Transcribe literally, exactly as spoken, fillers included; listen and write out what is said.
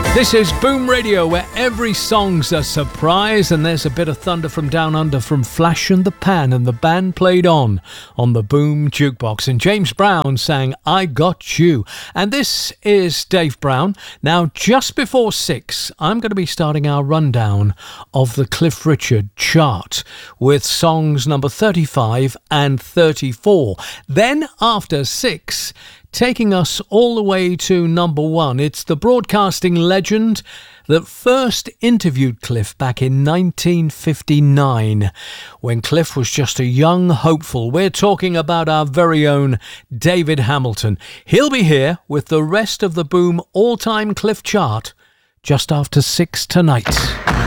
This is Boom Radio, where every song's a surprise, and there's a bit of thunder from down under from Flash and the Pan, and the band played on on the Boom Jukebox, and James Brown sang I Got You. And this is Dave Brown. Now, just before six, I'm going to be starting our rundown of the Cliff Richard chart with songs number thirty-five and thirty-four. Then, after six, taking us all the way to number one, it's the broadcasting legend that first interviewed Cliff back in nineteen fifty-nine, when Cliff was just a young hopeful. We're talking about our very own David Hamilton. He'll be here with the rest of the Boom all-time Cliff chart just after six tonight.